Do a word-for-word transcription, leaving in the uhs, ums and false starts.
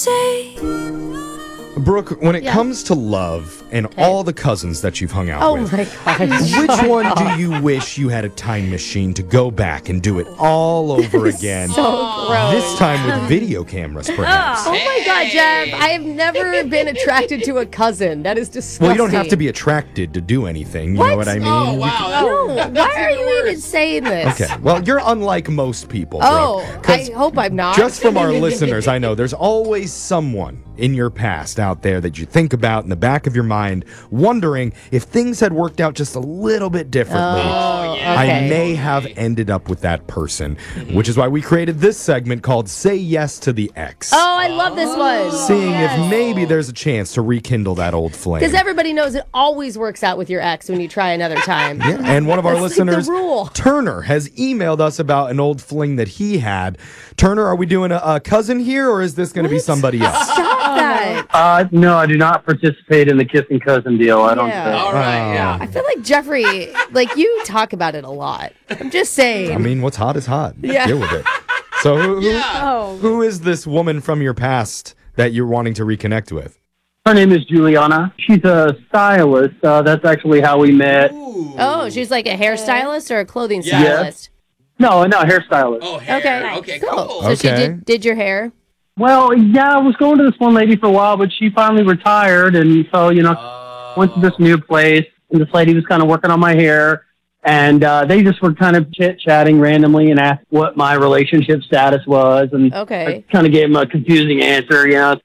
Say. Brooke, when it Yeah. comes to love and Okay. all the cousins that you've hung out Oh with, my gosh. which one do you wish you had a time machine to go back and do it all over again? So gross. This time with video cameras, perhaps. Oh my God, Jeff! I have never been attracted to a cousin. That is disgusting. Well, you don't have to be attracted to do anything. You know what I mean? Oh, You wow. No, That's why are even you even worse. saying this? Okay, well, you're unlike most people. Oh, Brooke, 'cause I hope I'm not. just from our listeners, I know there's always someone in your past out there that you think about in the back of your mind, wondering if things had worked out just a little bit differently. Oh, yeah. I okay. may have ended up with that person, which is why we created this segment called Say Yes to the Ex. Oh, I love this one. Seeing if maybe there's a chance to rekindle that old flame. Because everybody knows it always works out with your ex when you try another time. Yeah, and one of our That's like the listeners, rule. Turner, has emailed us about an old fling that he had. Turner, are we doing a, a cousin here, or is this going to be somebody else? Stop that. Uh, no, I do not participate in the kissing cousin deal. I don't Yeah. think. All right, yeah. I feel like Jeffrey, like you talk about it a lot. I'm just saying. I mean, what's hot is hot. Yeah. Deal with it. So who, who, oh. who is this woman from your past that you're wanting to reconnect with? Her name is Juliana. She's a stylist. Uh, that's actually how we met. Ooh. Oh, she's like a hairstylist or a clothing Yeah. stylist? No, no, hairstylist. Oh, hair. Okay. Okay, cool. cool. So she Okay. did, did your hair? Well, yeah, I was going to this one lady for a while, but she finally retired, and so you know, Oh. went to this new place, and this lady was kind of working on my hair, and uh, they just were kind of chit chatting randomly and asked what my relationship status was, and Okay. I kind of gave them a confusing answer, you know.